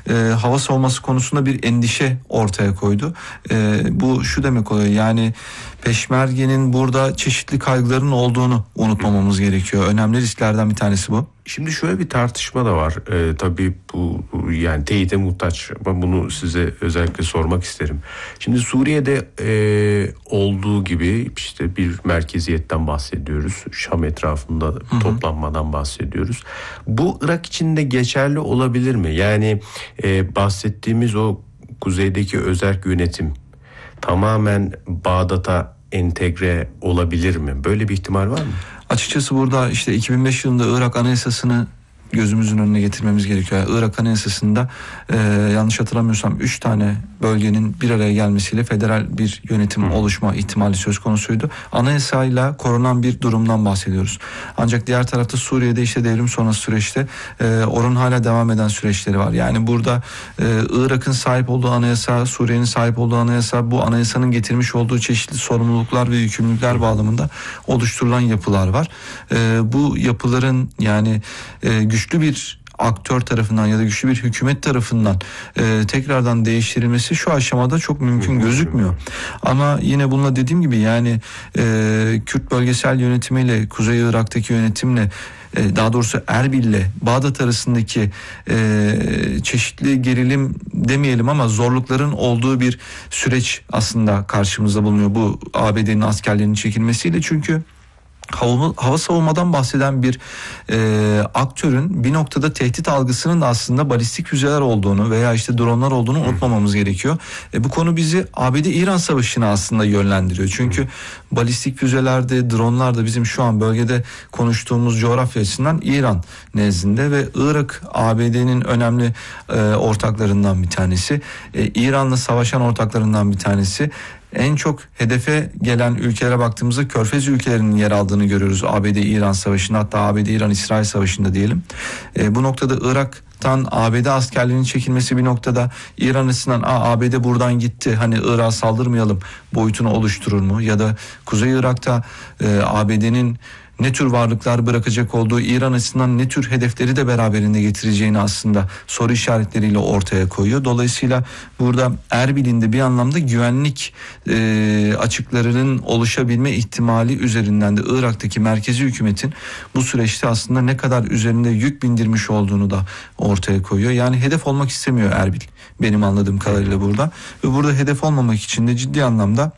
hava savunması konusunda bir endişe ortaya koydu. Bu şu demek oluyor, yani Peşmerge'nin burada çeşitli kaygıların olduğunu unutmamamız gerekiyor. Önemli risklerden bir tanesi bu. Şimdi şöyle bir tartışma da var. Tabii bu yani teyide muhtaç. Ben bunu size özellikle sormak isterim. Şimdi Suriye'de olduğu gibi işte bir merkeziyetten bahsediyoruz. Şam etrafında toplanmadan bahsediyoruz. Bu Irak için de geçerli olabilir mi? Yani bahsettiğimiz o kuzeydeki özerk yönetim tamamen Bağdat'a entegre olabilir mi? Böyle bir ihtimal var mı? Açıkçası burada işte 2005 yılında Irak Anayasası'nı gözümüzün önüne getirmemiz gerekiyor. Yani Irak Anayasası'nda yanlış hatırlamıyorsam 3 tane bölgenin bir araya gelmesiyle federal bir yönetim oluşma ihtimali söz konusuydu. Anayasayla korunan bir durumdan bahsediyoruz. Ancak diğer tarafta Suriye'de işte devrim sonrası süreçte onun hala devam eden süreçleri var. Yani burada Irak'ın sahip olduğu anayasa, Suriye'nin sahip olduğu anayasa, bu anayasanın getirmiş olduğu çeşitli sorumluluklar ve yükümlülükler bağlamında oluşturulan yapılar var. Bu yapıların yani güçlü bir aktör tarafından ya da güçlü bir hükümet tarafından tekrardan değiştirilmesi şu aşamada çok mümkün gözükmüyor. Ama yine bununla dediğim gibi yani Kürt bölgesel yönetimiyle Kuzey Irak'taki yönetimle daha doğrusu Erbil'le Bağdat arasındaki çeşitli gerilim demeyelim ama zorlukların olduğu bir süreç aslında karşımızda bulunuyor bu ABD'nin askerlerinin çekilmesiyle. Çünkü hava savunmadan bahseden bir aktörün bir noktada tehdit algısının da aslında balistik füzeler olduğunu veya işte dronlar olduğunu unutmamamız gerekiyor. Bu konu bizi ABD-İran savaşına aslında yönlendiriyor. Çünkü balistik füzelerde, dronlar da bizim şu an bölgede konuştuğumuz coğrafya açısından İran nezdinde ve Irak ABD'nin önemli ortaklarından bir tanesi. İran'la savaşan ortaklarından bir tanesi. En çok hedefe gelen ülkelere baktığımızda Körfez ülkelerinin yer aldığını görüyoruz ABD-İran savaşında, hatta ABD-İran-İsrail savaşında diyelim. Bu noktada Irak'tan ABD askerlerinin çekilmesi bir noktada İran açısından ABD buradan gitti, hani Irak'a saldırmayalım boyutunu oluşturur mu? Ya da Kuzey Irak'ta ABD'nin ne tür varlıklar bırakacak olduğu, İran açısından ne tür hedefleri de beraberinde getireceğini aslında soru işaretleriyle ortaya koyuyor. Dolayısıyla burada Erbil'in de bir anlamda güvenlik açıklarının oluşabilme ihtimali üzerinden de Irak'taki merkezi hükümetin bu süreçte aslında ne kadar üzerinde yük bindirmiş olduğunu da ortaya koyuyor. Yani hedef olmak istemiyor Erbil benim anladığım kadarıyla burada. Ve burada hedef olmamak için de ciddi anlamda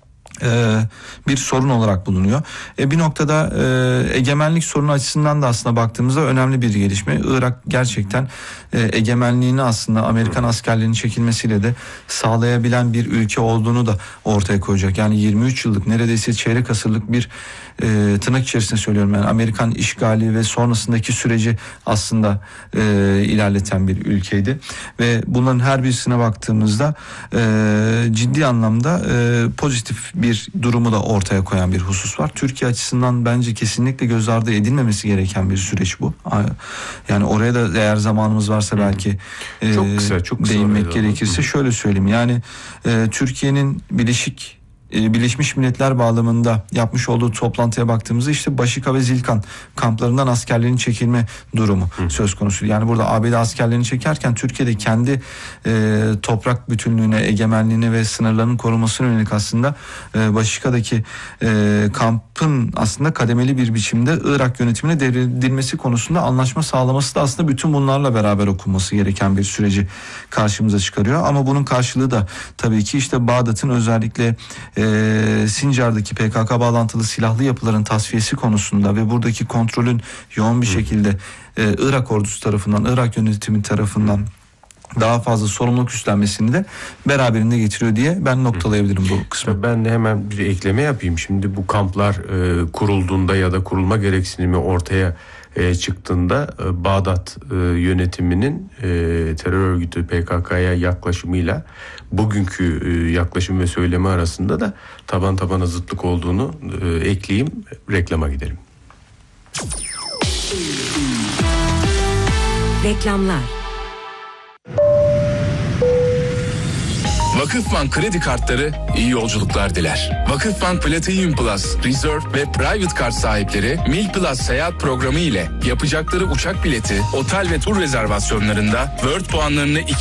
bir sorun olarak bulunuyor. Bir noktada egemenlik sorunu açısından da aslında baktığımızda önemli bir gelişme. Irak gerçekten egemenliğini aslında Amerikan askerlerinin çekilmesiyle de sağlayabilen bir ülke olduğunu da ortaya koyacak. Yani 23 yıllık neredeyse çeyrek asırlık bir tırnak içerisinde söylüyorum yani Amerikan işgali ve sonrasındaki süreci aslında ilerleten bir ülkeydi. Ve bunların her birisine baktığımızda ciddi anlamda pozitif bir durumu da ortaya koyan bir husus var. Türkiye açısından bence kesinlikle göz ardı edilmemesi gereken bir süreç bu. Yani oraya da eğer zamanımız varsa belki çok kısa değinmek gerekirse şöyle söyleyeyim. Yani Türkiye'nin Birleşmiş Milletler bağlamında yapmış olduğu toplantıya baktığımızda işte Başika ve Zilkan kamplarından askerlerin çekilme durumu söz konusu. Yani burada ABD askerlerini çekerken Türkiye'de kendi toprak bütünlüğüne, egemenliğine ve sınırlarının korunmasına yönelik aslında Başika'daki kampın aslında kademeli bir biçimde Irak yönetimine devredilmesi konusunda anlaşma sağlaması da aslında bütün bunlarla beraber okunması gereken bir süreci karşımıza çıkarıyor. Ama bunun karşılığı da tabii ki işte Bağdat'ın özellikle Sincar'daki PKK bağlantılı silahlı yapıların tasfiyesi konusunda ve buradaki kontrolün yoğun bir şekilde Irak ordusu tarafından, Irak yönetimi tarafından daha fazla sorumluluk üstlenmesini de beraberinde getiriyor diye ben noktalayabilirim bu kısmı. Ben de hemen bir ekleme yapayım. Şimdi bu kamplar kurulduğunda ya da kurulma gereksinimi ortaya çıktığında Bağdat yönetiminin terör örgütü PKK'ya yaklaşımıyla bugünkü yaklaşım ve söylemi arasında da taban tabana zıtlık olduğunu ekleyeyim, reklama gidelim. Reklamlar. Vakıfbank kredi kartları iyi yolculuklar diler. Vakıfbank Platinum Plus, Reserve ve Private Kart sahipleri Mil Plus seyahat programı ile yapacakları uçak bileti, otel ve tur rezervasyonlarında World puanlarını